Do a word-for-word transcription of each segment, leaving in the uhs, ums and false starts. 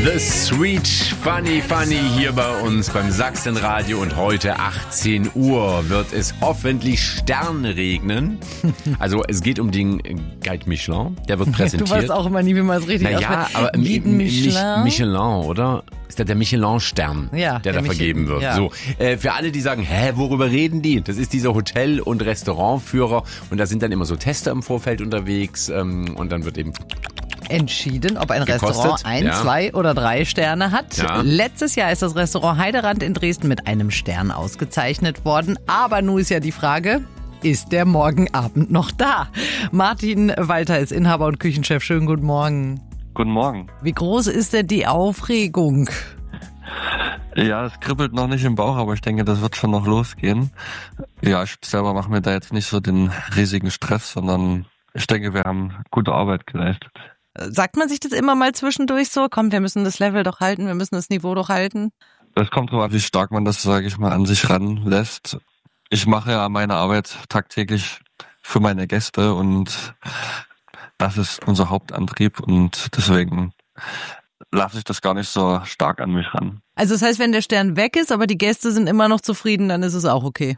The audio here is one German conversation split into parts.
The Sweet Funny Funny hier bei uns beim Sachsenradio und heute achtzehn Uhr wird es hoffentlich Sterne regnen. Also es geht um den Guide Michelin, der wird präsentiert. Du weißt auch immer nie, wie man es richtig ausspricht. Naja, aber Guide Michelin. Michelin, oder? Ist das der Michelin-Stern, ja, der, der da Mich- vergeben wird. ja. So, äh, für alle, die sagen, hä, worüber reden die? Das ist dieser Hotel- und Restaurantführer und da sind dann immer so Tester im Vorfeld unterwegs ähm, und dann wird eben entschieden, ob ein gekostet, Restaurant ein, ja. zwei oder drei Sterne hat. Ja. Letztes Jahr ist das Restaurant Heiderand in Dresden mit einem Stern ausgezeichnet worden. Aber nun ist ja die Frage, ist der morgen Abend noch da? Martin Walter ist Inhaber und Küchenchef. Schönen guten Morgen. Guten Morgen. Wie groß ist denn die Aufregung? Ja, es kribbelt noch nicht im Bauch, aber ich denke, das wird schon noch losgehen. Ja, ich selber mache mir da jetzt nicht so den riesigen Stress, sondern ich denke, wir haben gute Arbeit geleistet. Sagt man sich das immer mal zwischendurch so? Komm, wir müssen das Level doch halten, wir müssen das Niveau doch halten. Das kommt drauf an, wie stark man das, sage ich mal, an sich ranlässt. Ich mache ja meine Arbeit tagtäglich für meine Gäste und das ist unser Hauptantrieb und deswegen lasse ich das gar nicht so stark an mich ran. Also das heißt, wenn der Stern weg ist, aber die Gäste sind immer noch zufrieden, dann ist es auch okay.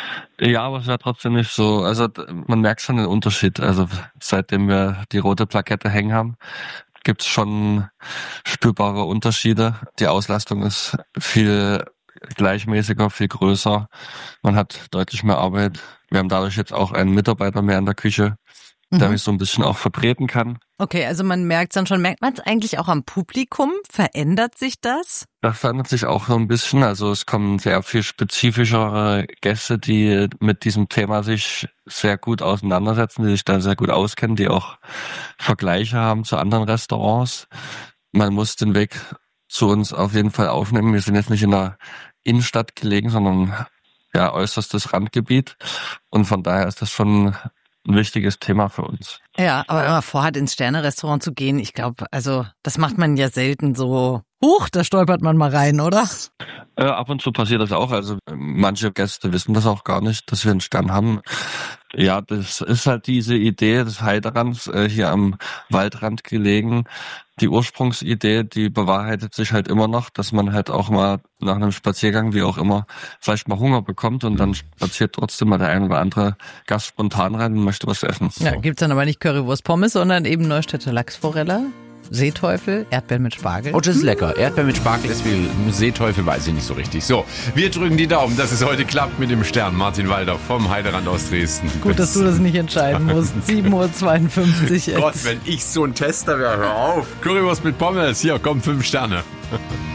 Ja, aber es wäre trotzdem nicht so, also man merkt schon den Unterschied. Also seitdem wir die rote Plakette hängen haben, gibt's schon spürbare Unterschiede. Die Auslastung ist viel gleichmäßiger, viel größer. Man hat deutlich mehr Arbeit. Wir haben dadurch jetzt auch einen Mitarbeiter mehr in der Küche, der Mhm. mich so ein bisschen auch vertreten kann. Okay, also man merkt es dann schon. Merkt man es eigentlich auch am Publikum? Verändert sich das? Das verändert sich auch so ein bisschen. Also es kommen sehr viel spezifischere Gäste, die mit diesem Thema sich sehr gut auseinandersetzen, die sich da sehr gut auskennen, die auch Vergleiche haben zu anderen Restaurants. Man muss den Weg zu uns auf jeden Fall aufnehmen. Wir sind jetzt nicht in der Innenstadt gelegen, sondern ja äußerstes Randgebiet. Und von daher ist das schon ein wichtiges Thema für uns. Ja, aber wenn man vorhat, ins Sterne-Restaurant zu gehen, ich glaube, also das macht man ja selten so. Huch, da stolpert man mal rein, oder? Äh, ab und zu passiert das auch. Also äh, manche Gäste wissen das auch gar nicht, dass wir einen Stern haben. Ja, das ist halt diese Idee des Heiderands, äh, hier am Waldrand gelegen. Die Ursprungsidee, die bewahrheitet sich halt immer noch, dass man halt auch mal nach einem Spaziergang, wie auch immer, vielleicht mal Hunger bekommt und dann spaziert trotzdem mal der ein oder andere Gast spontan rein und möchte was essen. Ja, gibt's dann aber nicht Currywurst Pommes, sondern eben Neustädter Lachsforelle, Seeteufel, Erdbeeren mit Spargel. oh, das ist lecker. Erdbeer mit Spargel ist viel. Seeteufel weiß ich nicht so richtig. So, wir drücken die Daumen, dass es heute klappt mit dem Stern. Martin Walter vom Heiderand aus Dresden. Gut, dass du das nicht entscheiden musst. sieben Uhr zweiundfünfzig. Gott, wenn ich so ein Tester wäre, hör auf. Currywurst mit Pommes, hier, komm, fünf Sterne.